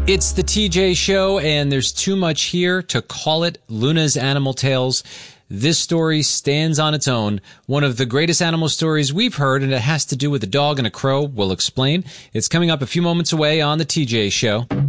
It's the TJ Show, and there's too much here to call it Luna's Animal Tales. This story stands on its own. One of the greatest animal stories we've heard, and it has to do with a dog and a crow. We'll explain. It's coming up a few moments away on the TJ Show.